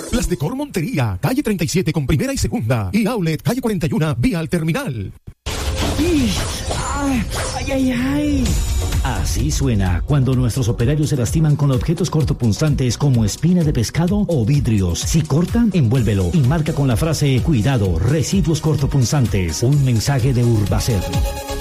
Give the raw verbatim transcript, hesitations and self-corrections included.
Las Decor Montería, calle treinta y siete con primera y segunda. Y Outlet, calle cuarenta y uno, vía al terminal. ¡Ay, ay, ay! Así suena cuando nuestros operarios se lastiman con objetos cortopunzantes como espina de pescado o vidrios. Si cortan, envuélvelo y marca con la frase: cuidado, residuos cortopunzantes. Un mensaje de Urbacer.